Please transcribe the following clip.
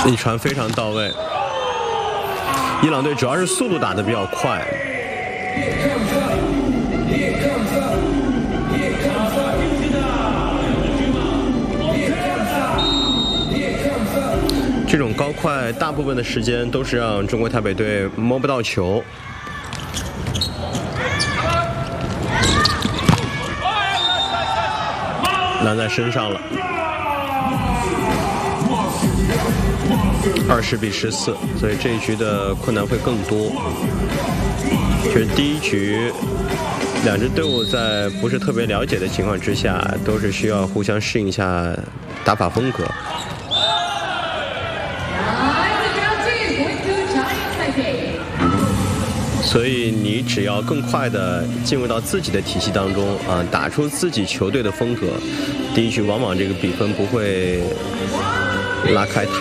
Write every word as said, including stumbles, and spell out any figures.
一传非常到位。伊朗队主要是速度打得比较快。这种高快，大部分的时间都是让中国台北队摸不到球。拦在身上了。二十比十四，所以这一局的困难会更多。就是第一局，两支队伍在不是特别了解的情况之下，都是需要互相适应一下打法风格。所以你只要更快的进入到自己的体系当中啊，打出自己球队的风格，第一局往往这个比分不会拉开太